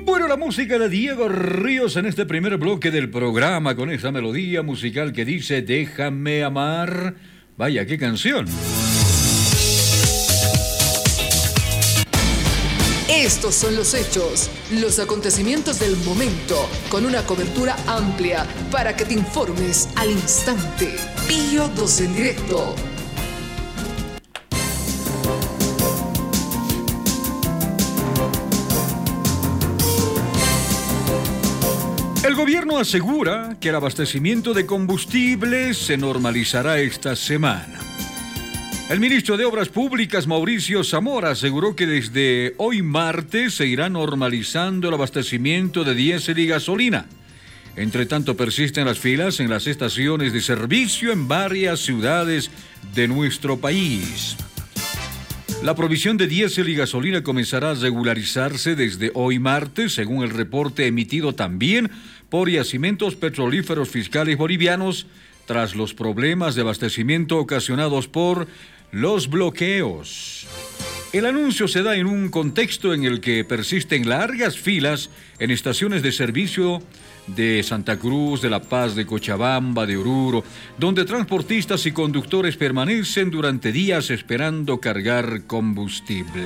Bueno, la música de Diego Ríos en este primer bloque del programa con esa melodía musical que dice Déjame amar. Vaya, qué canción. Estos son los hechos, los acontecimientos del momento, con una cobertura amplia para que te informes al instante. Pío 2 en directo. El gobierno asegura que el abastecimiento de combustible se normalizará esta semana. El ministro de Obras Públicas, Mauricio Zamora, aseguró que desde hoy martes se irá normalizando el abastecimiento de diésel y gasolina. Entre tanto, persisten las filas en las estaciones de servicio en varias ciudades de nuestro país. La provisión de diésel y gasolina comenzará a regularizarse desde hoy martes, según el reporte emitido también por Yacimientos Petrolíferos Fiscales Bolivianos, tras los problemas de abastecimiento ocasionados por los bloqueos. El anuncio se da en un contexto en el que persisten largas filas en estaciones de servicio de Santa Cruz, de La Paz, de Cochabamba, de Oruro, donde transportistas y conductores permanecen durante días esperando cargar combustible.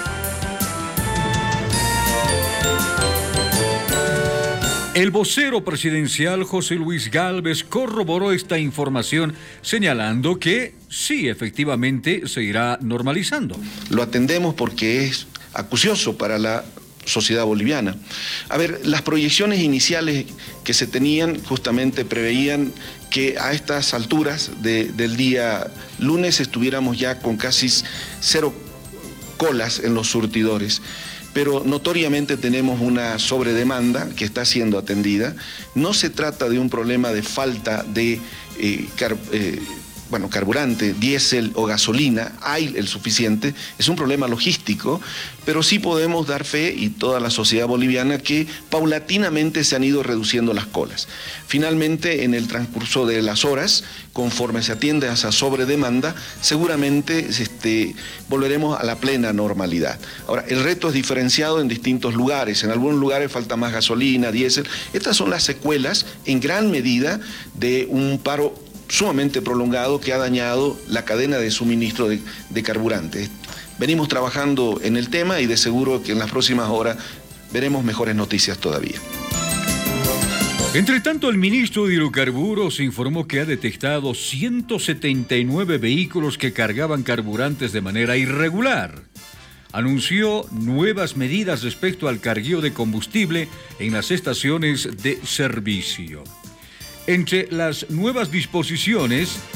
El vocero presidencial José Luis Gálvez corroboró esta información señalando que sí, efectivamente, se irá normalizando. Lo atendemos porque es acucioso para la sociedad boliviana. A ver, las proyecciones iniciales que se tenían justamente preveían que a estas alturas del día lunes estuviéramos ya con casi 0 colas en los surtidores. Pero notoriamente tenemos una sobredemanda que está siendo atendida. No se trata de un problema de falta de carburante, diésel o gasolina, hay el suficiente, es un problema logístico, pero sí podemos dar fe, y toda la sociedad boliviana, que paulatinamente se han ido reduciendo las colas. Finalmente, en el transcurso de las horas, conforme se atiende a esa sobredemanda, seguramente volveremos a la plena normalidad. Ahora, el reto es diferenciado en distintos lugares. En algunos lugares falta más gasolina, diésel. Estas son las secuelas, en gran medida, de un paro sumamente prolongado que ha dañado la cadena de suministro de carburante. Venimos trabajando en el tema y de seguro que en las próximas horas veremos mejores noticias todavía. Entre tanto, el ministro de Hidrocarburos informó que ha detectado 179 vehículos que cargaban carburantes de manera irregular. Anunció nuevas medidas respecto al cargueo de combustible en las estaciones de servicio. Entre las nuevas disposiciones